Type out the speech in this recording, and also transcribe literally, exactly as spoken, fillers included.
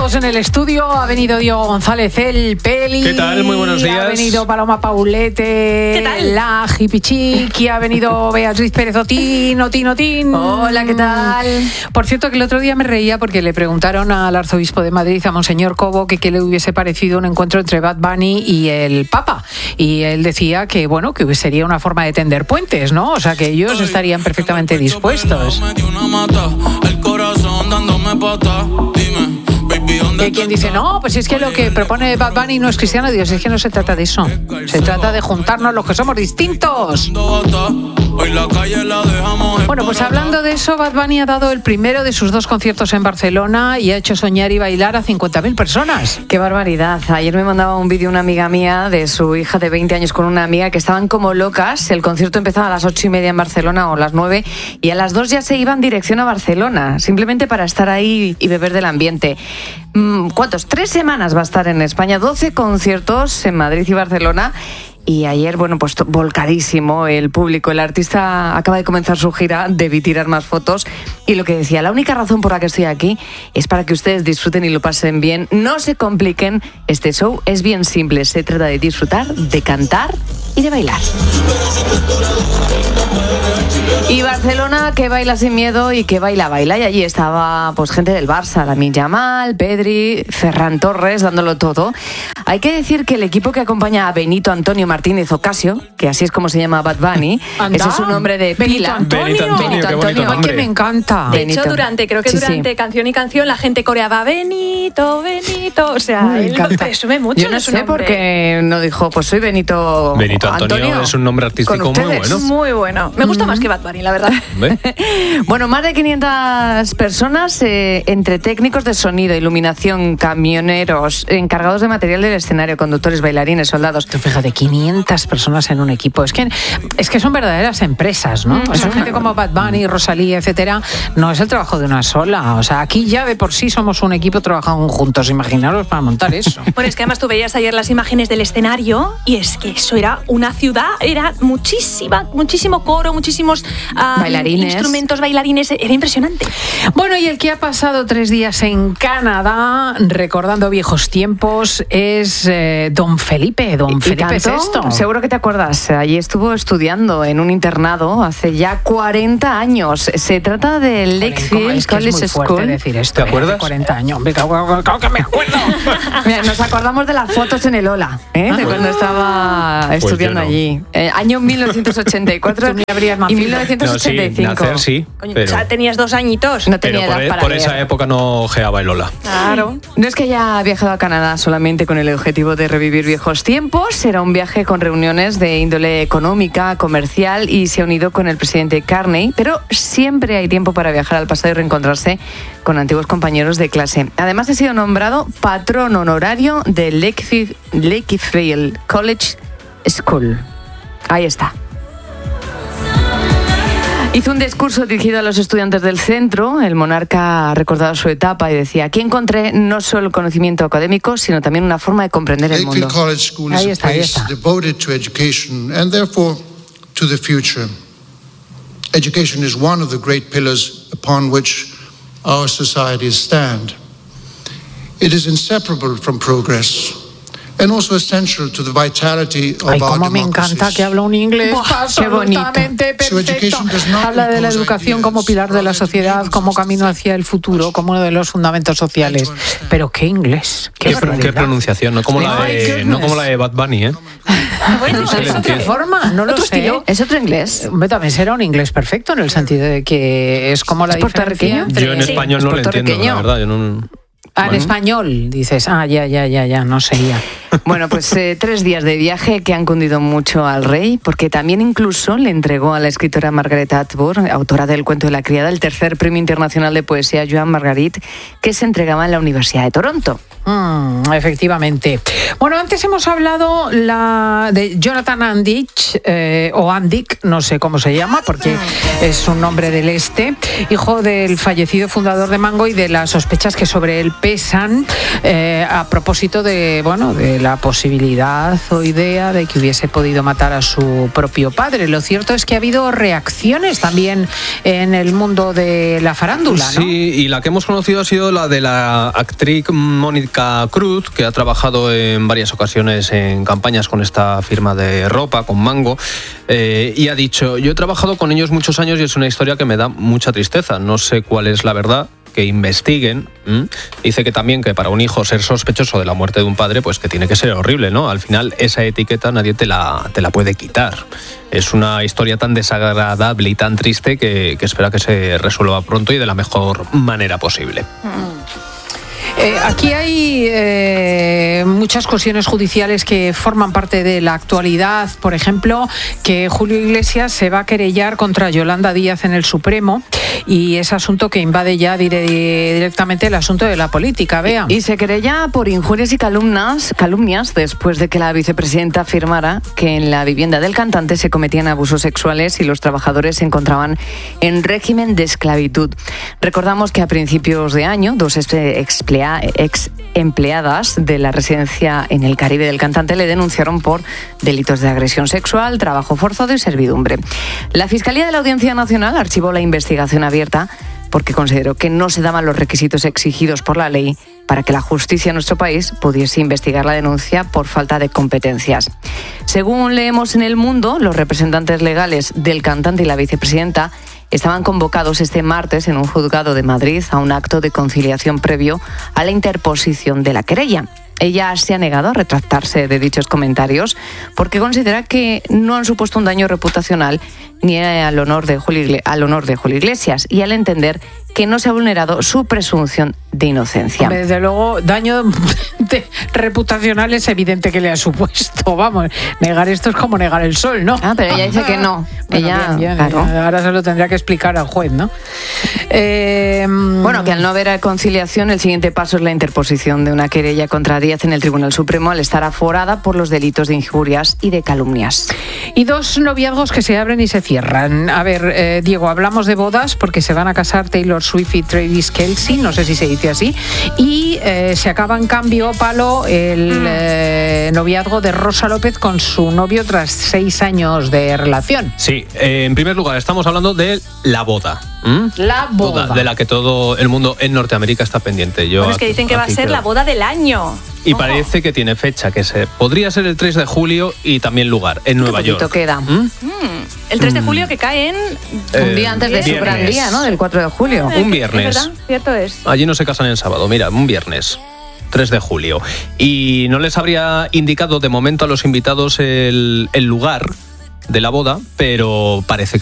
todos en el estudio. Ha venido Diego González, el Peli. ¿Qué tal? Muy buenos días. Ha venido Paloma Paulete. ¿Qué tal? La Hipichiqui. Ha venido Beatriz Pérez Otín. Otín, Otín. Hola, ¿qué tal? Por cierto, que el otro día me reía porque le preguntaron al arzobispo de Madrid, a Monseñor Cobo, que qué le hubiese parecido un encuentro entre Bad Bunny y el Papa. Y él decía que, bueno, que sería una forma de tender puentes, ¿no? O sea, que ellos estarían perfectamente dispuestos. Hay quien dice, no, pues es que lo que propone Bad Bunny no es cristiano. Dios, es que no se trata de eso. Se trata de juntarnos los que somos distintos. Bueno, pues hablando de eso, Bad Bunny ha dado el primero de sus dos conciertos en Barcelona y ha hecho soñar y bailar a cincuenta mil personas. ¡Qué barbaridad! Ayer me mandaba un vídeo una amiga mía de su hija de veinte años con una amiga que estaban como locas. El concierto empezaba a las ocho y media en Barcelona o las nueve y a las dos ya se iban dirección a Barcelona, simplemente para estar ahí y beber del ambiente. ¿Cuántos? Tres semanas va a estar en España, doce conciertos en Madrid y Barcelona. Y ayer, bueno, pues volcadísimo el público. El artista acaba de comenzar su gira, debí tirar más fotos. Y lo que decía, la única razón por la que estoy aquí es para que ustedes disfruten y lo pasen bien. No se compliquen, este show es bien simple. Se trata de disfrutar, de cantar y de bailar. Y Barcelona, que baila sin miedo y que baila, baila. Y allí estaba pues gente del Barça, Lamine Yamal, Pedri, Ferran Torres, dándolo todo. Hay que decir que el equipo que acompaña a Benito Antonio Martínez Ocasio, que así es como se llama Bad Bunny, ese es su nombre de pila. Benito Antonio. Benito Antonio, Benito qué Antonio. bonito nombre. Que me encanta. De Benito. hecho, durante, creo que Sí, durante sí. canción y canción la gente coreaba Benito, Benito. O sea, Me él encanta. lo presume mucho. Yo no de su sé nombre. por qué no dijo, pues soy Benito, Benito Antonio es un nombre artístico con muy ustedes. bueno. Muy bueno. Me gusta más que Bad Bunny, la verdad. ¿Ve? Bueno, más de quinientas personas, eh, entre técnicos de sonido, iluminación, camioneros, encargados de material del escenario, conductores, bailarines, soldados. Tú fíjate, quinientas personas en un equipo. Es que, es que son verdaderas empresas, ¿no? Mm, Esa gente como Bad Bunny, Rosalía, etcétera, no es el trabajo de una sola. O sea, aquí ya de por sí somos un equipo trabajando juntos. Imaginaros para montar eso. Bueno, es que además tú veías ayer las imágenes del escenario y es que eso era una ciudad, era muchísima, muchísimo coro, muchísimos ah, Bailarines. instrumentos, bailarines, era impresionante. Bueno, y el que ha pasado tres días en Canadá recordando viejos tiempos es eh, don Felipe, don ¿Y Felipe cantó? sexto. Seguro que te acuerdas. Allí estuvo estudiando en un internado hace ya cuarenta años. Se trata del ¿Cómo? Lakefield Es que es College muy fuerte School. decir esto. ¿Te ¿eh? acuerdas? Hace cuarenta años. Hombre, claro, claro que me acuerdo. Mira, nos acordamos de las fotos en el Ola, ¿eh? de cuando estaba Pues estudiando yo no. allí. Eh, año mil novecientos ochenta y cuatro Tú ni habrías y nacido. mil novecientos ochenta y No, sí, cinco. nacer sí, Coño, pero, ya tenías dos añitos. No tenía pero por, edad e- para por leer. esa época no geaba el Lola. Claro. No es que haya viajado a Canadá solamente con el objetivo de revivir viejos tiempos, será un viaje con reuniones de índole económica, comercial y se ha unido con el presidente Carney, pero siempre hay tiempo para viajar al pasado y reencontrarse con antiguos compañeros de clase. Además ha sido nombrado patrón honorario del Lakefield, Lakefield College School. Ahí está. Hizo un discurso dirigido a los estudiantes del centro. El monarca ha recordado su etapa y decía: aquí encontré no solo el conocimiento académico, sino también una forma de comprender el mundo. Lakefield College School Ahí is a está, ahí place está. devoted to education and therefore to the future. Education is one of the great pillars upon which our societies stand. It is inseparable from progress and also essential to the vitality of Ay, our cómo me encanta democracies. que habla un inglés Buah, qué bonito. absolutamente So perfecto. education does not Habla de la impose educación ideas, como pilar de la rather sociedad, to como be camino hacia el futuro, como uno de los fundamentos sociales. Pero qué inglés, qué, Qué, pro- qué barbaridad. pronunciación, no como, la My de, goodness. no como la de Bad Bunny, ¿eh? Bueno, No se le es otra entiende. forma, no lo Otro sé. estilo. ¿Es otro inglés? Hombre, también será un inglés perfecto en el sentido de que es como la ¿Es puertorriqueño? diferencia entre... Yo en Sí. español ¿Es no le entiendo, puertorriqueño? la verdad. Yo no... Ah, en Bueno. español, dices. Ah, ya, ya, ya, ya, no sería. Bueno, pues eh, tres días de viaje que han cundido mucho al rey, porque también incluso le entregó a la escritora Margaret Atwood, autora del cuento de la criada, el tercer premio internacional de poesía Joan Margarit, que se entregaba en la Universidad de Toronto. Mm, efectivamente. Bueno, antes hemos hablado la de Jonathan Andich, eh, o Andic, no sé cómo se llama, porque es un nombre del este, hijo del fallecido fundador de Mango y de las sospechas que sobre él pesan eh, a propósito de, bueno, de la posibilidad o idea de que hubiese podido matar a su propio padre. Lo cierto es que ha habido reacciones también en el mundo de la farándula, ¿no? Sí, y la que hemos conocido ha sido la de la actriz Mónica Cruz, que ha trabajado en varias ocasiones en campañas con esta firma de ropa, con Mango, eh, y ha dicho: yo he trabajado con ellos muchos años y es una historia que me da mucha tristeza, no sé cuál es la verdad, que investiguen. ¿Mm? Dice que también que para un hijo ser sospechoso de la muerte de un padre, pues que tiene que ser horrible, ¿no? Al final esa etiqueta nadie te la, te la puede quitar. Es una historia tan desagradable y tan triste que, que espera que se resuelva pronto y de la mejor manera posible. Mm. Eh, aquí hay eh, muchas cuestiones judiciales que forman parte de la actualidad. Por ejemplo, que Julio Iglesias se va a querellar contra Yolanda Díaz en el Supremo, y ese asunto que invade ya dire, directamente el asunto de la política. Vea. Y se querella por injurias y calumnias, calumnias después de que la vicepresidenta afirmara que en la vivienda del cantante se cometían abusos sexuales y los trabajadores se encontraban en régimen de esclavitud. Recordamos que a principios de año, dos explea ex empleadas de la residencia en el Caribe del cantante le denunciaron por delitos de agresión sexual, trabajo forzado y servidumbre. La Fiscalía de la Audiencia Nacional archivó la investigación abierta porque consideró que no se daban los requisitos exigidos por la ley para que la justicia en nuestro país pudiese investigar la denuncia por falta de competencias. Según leemos en El Mundo, los representantes legales del cantante y la vicepresidenta estaban convocados este martes en un juzgado de Madrid a un acto de conciliación previo a la interposición de la querella. Ella se ha negado a retractarse de dichos comentarios porque considera que no han supuesto un daño reputacional ni al honor de Julio Iglesias, al honor de Julio Iglesias, y al entender que no se ha vulnerado su presunción de inocencia. Desde luego, daño de reputacional es evidente que le ha supuesto. Vamos, negar esto es como negar el sol, ¿no? Ah, pero ella dice que no. Bueno, ella, bien, bien, claro. ella ahora se lo tendría que explicar al juez, ¿no? Eh, bueno, que al no haber conciliación, el siguiente paso es la interposición de una querella contra Díaz en el Tribunal Supremo al estar aforada por los delitos de injurias y de calumnias. Y dos noviazgos que se abren y se cierran. A ver, eh, Diego, hablamos de bodas porque se van a casar Taylor Swift y Travis Kelce, no sé si se dice así, y eh, se acaba en cambio, Palo, el eh, noviazgo de Rosa López con su novio tras seis años de relación. Sí, eh, en primer lugar estamos hablando de la boda. ¿Mm? La boda. boda. De la que todo el mundo en Norteamérica está pendiente. Yo bueno, es que dicen que va a ser quedo. la boda del año. Y Ojo. parece que tiene fecha, que se podría ser el tres de julio y también lugar, en Nueva York. York. ¿Mm? Mm, el tres de julio que cae en... Eh, un día antes de viernes. su gran día, ¿no? Del cuatro de julio. Un viernes. Es verdad, cierto es. Allí no se casan en sábado, mira, un viernes. tres de julio. Y no les habría indicado de momento a los invitados el, el lugar de la boda, pero parece que